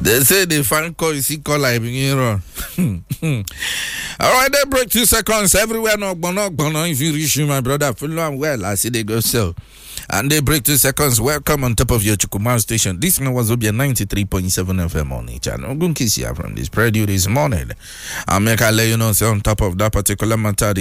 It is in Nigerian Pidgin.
They say they find call, you see call like you know. All right, they break 2 seconds everywhere. No, if you reach you, my brother, feel I'm well. I see they go sell. And they break 2 seconds. Welcome on top of your Chukwuma station. This one was Obia 93.7 FM on each channel. I'm going to kiss you from this radio this morning. I'll make a let you know, say on top of that particular matter.